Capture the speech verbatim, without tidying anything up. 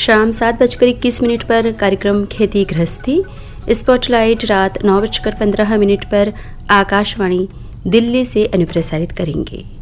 शाम सात बजकर इक्कीस मिनट पर कार्यक्रम खेती गृहस्थी। स्पॉटलाइट रात नौ बजकर पंद्रह मिनट पर आकाशवाणी दिल्ली से अनुप्रसारित करेंगे।